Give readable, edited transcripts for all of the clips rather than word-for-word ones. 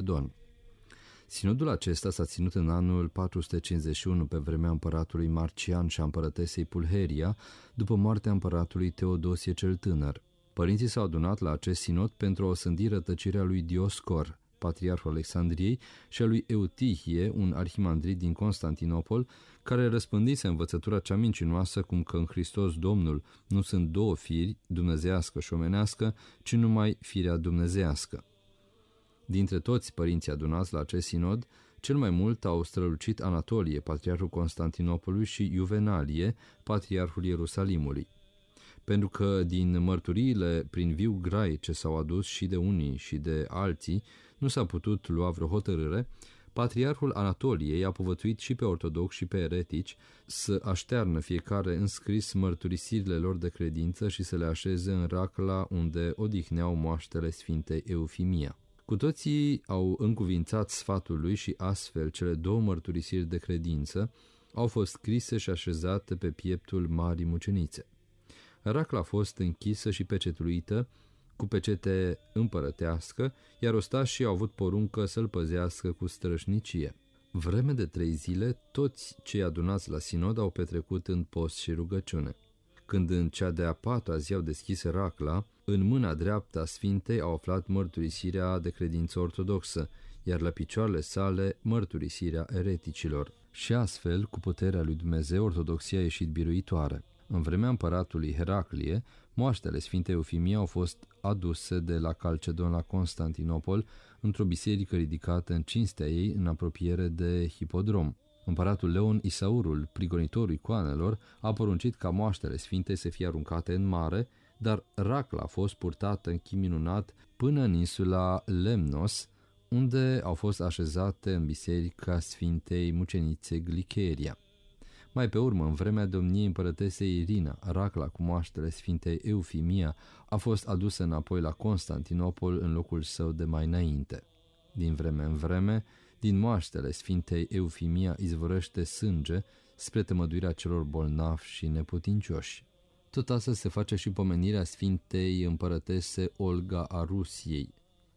Calcedon. Sinodul acesta s-a ținut în anul 451 pe vremea împăratului Marcian și a împărătesei Pulheria, după moartea împăratului Teodosie cel Tânăr. Părinții s-au adunat la acest sinod pentru a osândi rătăcirea lui Dioscor, patriarhul Alexandriei, și a lui Eutihie, un arhimandrit din Constantinopol, care răspândise învățătura cea mincinoasă cum că în Hristos Domnul nu sunt două firi, dumnezeiască și omenească, ci numai firea dumnezeiască. Dintre toți părinții adunați la acest sinod, cel mai mult au strălucit Anatolie, patriarhul Constantinopolului, și Juvenalie, patriarhul Ierusalimului. Pentru că din mărturiile prin viu grai ce s-au adus și de unii și de alții nu s-a putut lua vreo hotărâre, patriarhul Anatoliei a povățuit și pe ortodoxi și pe eretici să aștearnă fiecare în scris mărturisirile lor de credință și să le așeze în racla unde odihneau moaștele Sfintei Eufimia. Cu toții au încuvințat sfatul lui și astfel cele două mărturisiri de credință au fost scrise și așezate pe pieptul Marii Mucenițe. Racla a fost închisă și pecetluită cu pecete împărătească, iar ostașii au avut poruncă să-l păzească cu strășnicie. Vreme de 3 zile, toți cei adunați la sinod au petrecut în post și rugăciune. Când în cea de-a 4-a zi au deschis racla, în mâna dreaptă a Sfintei au aflat mărturisirea de credință ortodoxă, iar la picioarele sale mărturisirea ereticilor. Și astfel, cu puterea lui Dumnezeu, ortodoxia a ieșit biruitoare. În vremea împăratului Heraclie, moaștele Sfintei Eufimie au fost aduse de la Calcedon la Constantinopol într-o biserică ridicată în cinstea ei în apropiere de hipodrom. Împăratul Leon Isaurul, prigonitorul icoanelor, a poruncit ca moaștele Sfintei să fie aruncate în mare, dar racla a fost purtată în chip minunat până în insula Lemnos, unde au fost așezate în biserica Sfintei Mucenițe Glicheria. Mai pe urmă, în vremea domniei împărătesei Irina, racla cu moaștele Sfintei Eufimia a fost adusă înapoi la Constantinopol în locul său de mai înainte. Din vreme în vreme, din moaștele Sfintei Eufimia izvorăște sânge spre tămăduirea celor bolnavi și neputincioși. Tot asta se face și pomenirea Sfintei împărătese Olga a Rusiei.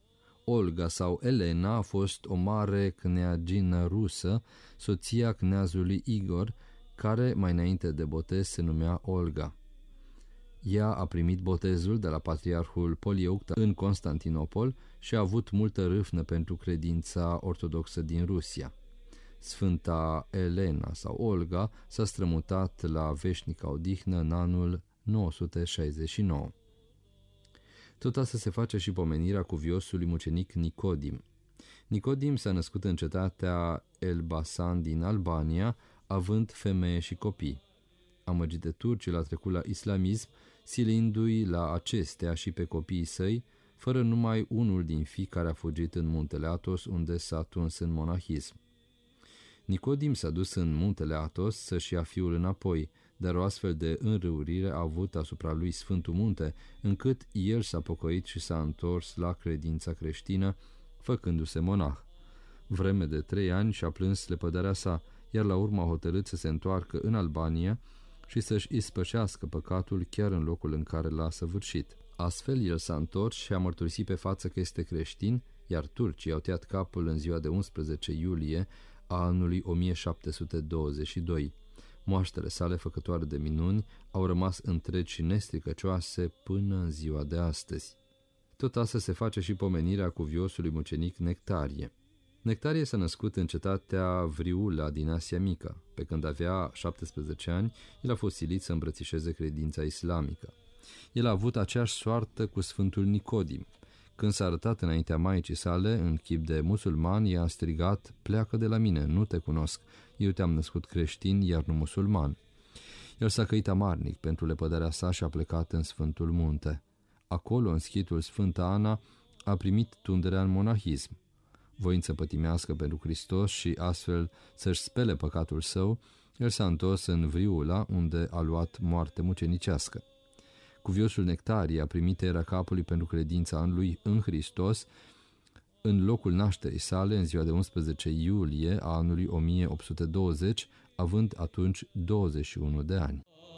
Olga sau Elena a fost o mare cneagină rusă, soția cneazului Igor, care mai înainte de botez se numea Olga. Ea a primit botezul de la patriarhul Polieucta în Constantinopol și a avut multă râvnă pentru credința ortodoxă din Rusia. Sfânta Elena sau Olga s-a strămutat la veșnica odihnă în anul 969. Tot asta se face și pomenirea cuviosului mucenic Nicodim. Nicodim s-a născut în cetatea Elbasan din Albania, având femeie și copii. Amăgit de turci, l-a trecut la islamism, silindu-i la acestea și pe copiii săi, fără numai unul din fii care a fugit în muntele Athos, unde s-a tuns în monahism. Nicodim s-a dus în muntele Athos să-și ia fiul înapoi, dar o astfel de înrăurire a avut asupra lui Sfântul Munte, încât el s-a pocăit și s-a întors la credința creștină, făcându-se monah. Vreme de 3 ani și-a plâns lepădarea sa, iar la urmă a hotărât să se întoarcă în Albania și să-și ispășească păcatul chiar în locul în care l-a săvârșit. Astfel, el s-a întors și a mărturisit pe față că este creștin, iar turcii au tăiat capul în ziua de 11 iulie a anului 1722. Moaștele sale făcătoare de minuni au rămas întregi și nestricăcioase până în ziua de astăzi. Tot asta se face și pomenirea cuviosului mucenic Nectarie. Nectarie s-a născut în cetatea Vriula din Asia Mică. Pe când avea 17 ani, el a fost silit să îmbrățișeze credința islamică. El a avut aceeași soartă cu Sfântul Nicodim. Când s-a arătat înaintea maicii sale, în chip de musulman, i-a strigat: "Pleacă de la mine, nu te cunosc, eu te-am născut creștin, iar nu musulman." El s-a căit amarnic pentru lepădarea sa și a plecat în Sfântul Munte. Acolo, în schitul Sfânta Ana, a primit tunderea în monahism. Voind să pătimească pentru Hristos și astfel să-și spele păcatul său, el s-a întors în Vriula, unde a luat moarte mucenicească. Cuviosul Nectarie a primit tăierea capului pentru credința lui în Hristos în locul nașterii sale în ziua de 11 iulie a anului 1820, având atunci 21 de ani.